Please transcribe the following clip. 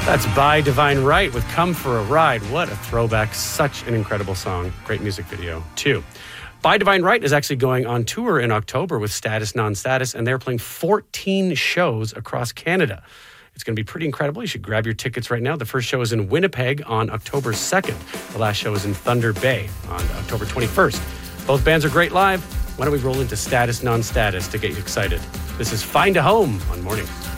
That's By Divine Right with Come for a Ride. What a throwback. Such an incredible song. Great music video, too. By Divine Right is actually going on tour in October with Status Non-Status, and they're playing 14 shows across Canada. It's going to be pretty incredible. You should grab your tickets right now. The first show is in Winnipeg on October 2nd. The last show is in Thunder Bay on October 21st. Both bands are great live. Why don't we roll into Status Non-Status to get you excited? This is Find a Home on Mornings.